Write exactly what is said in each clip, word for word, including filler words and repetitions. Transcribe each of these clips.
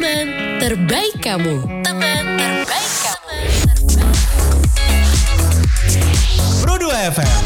Teman terbaik kamu. Teman terbaik kamu. Pro dua F M.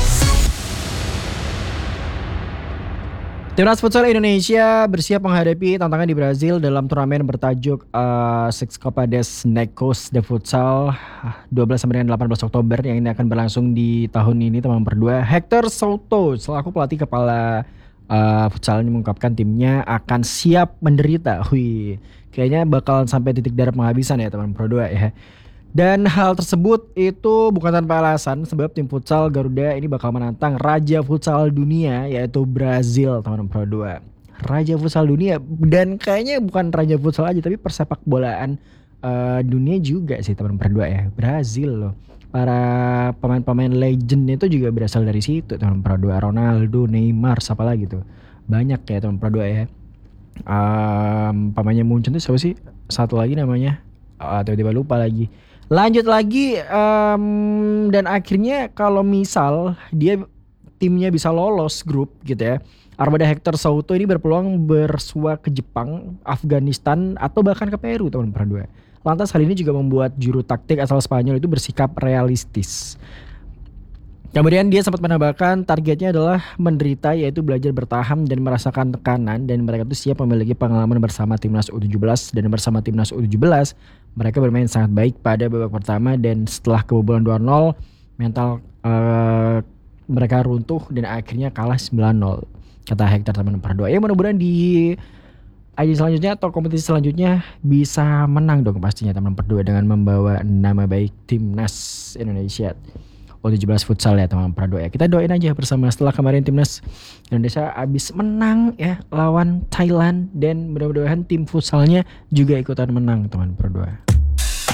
Timnas Futsal Indonesia bersiap menghadapi tantangan di Brazil dalam turnamen bertajuk uh, Six Copa des Nações de Futsal dua belas sampai dengan delapan belas Oktober yang ini akan berlangsung di tahun ini, teman berdua. Hector Souto selaku pelatih kepala uh, futsal ini mengungkapkan timnya akan siap menderita. Wih, kayaknya bakalan sampai titik darah penghabisan ya teman berdua ya. Dan hal tersebut itu bukan tanpa alasan, sebab tim futsal Garuda ini bakal menantang Raja Futsal Dunia yaitu Brazil, teman Pro dua. Raja Futsal Dunia, dan kayaknya bukan Raja Futsal aja tapi persepak bolaan uh, dunia juga sih teman Pro dua ya. Brazil loh. Para pemain-pemain legend itu juga berasal dari situ teman Pro dua. Ronaldo, Neymar, siapa lagi tuh. Banyak ya teman Pro dua ya. Um, pemainnya muncul tuh siapa sih? Satu lagi namanya uh, tiba-tiba lupa lagi. Lanjut lagi um, dan akhirnya kalau misal dia timnya bisa lolos grup gitu ya, armada Hector Souto ini berpeluang bersua ke Jepang, Afghanistan atau bahkan ke Peru teman berdua. Lantas hal ini juga membuat juru taktik asal Spanyol itu bersikap realistis. Kemudian dia sempat menambahkan targetnya adalah menderita, yaitu belajar bertahan dan merasakan tekanan, dan mereka itu siap memiliki pengalaman bersama timnas U tujuh belas, dan bersama timnas U tujuh belas mereka bermain sangat baik pada babak pertama, dan setelah kebobolan dua nol mental uh, mereka runtuh dan akhirnya kalah sembilan nol, kata Hector teman berdua. Ya mudah-mudahan di ajang selanjutnya atau kompetisi selanjutnya bisa menang dong pastinya teman berdua dengan membawa nama baik timnas Indonesia U tujuh belas futsal ya teman Prado ya. Kita doain aja bersama setelah kemarin timnas Indonesia abis menang ya lawan Thailand, dan mudah-mudahan tim futsalnya juga ikutan menang teman Prado.